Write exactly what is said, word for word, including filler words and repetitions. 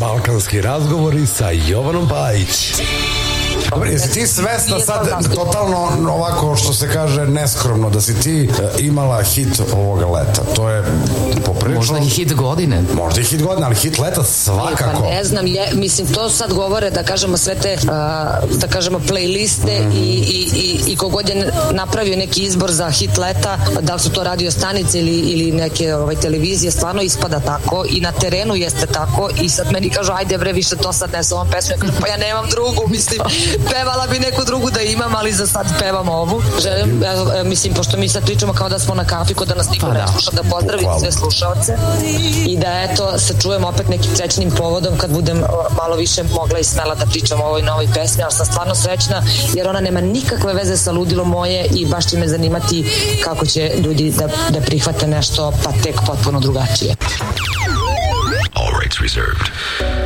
Balkanski razgovori sa Jovanom Pajić. Dobro, jesi ti svesna sad totalno ovako što se kaže neskromno da si ti imala hit ovoga leta? To je poprilično... Možda i hit godine. Možda i hit godine, ali hit leta svakako. Pa ne znam, je, mislim to sad govore da kažemo sve te uh, da kažemo playliste mm. i, i, i, i kogod je napravio neki izbor za hit leta, da li su to radio stanice ili, ili neke ovaj, televizije, stvarno ispada tako i na terenu jeste tako i sad meni kažu ajde bre više to sad ne sa ovom pesmu, ja kažem pa ja nemam drugu, mislim pevala bi neku drugu da imam, ali za sad pevam ovu. Želim, ja, mislim, pošto mi sad pričamo kao da smo na kafi, kod da nas niko pa, ne sluša, da pozdravim Hvala. sve slušaoce i da eto, se čujem opet nekim srećnim povodom kad budem malo više mogla i smela da pričam o ovoj novoj pesmi, ali sam stvarno srećna jer ona nema nikakve veze sa ludilo moje i baš će me zanimati kako će ljudi da, da prihvate nešto pa tek potpuno drugačije. All rights reserved.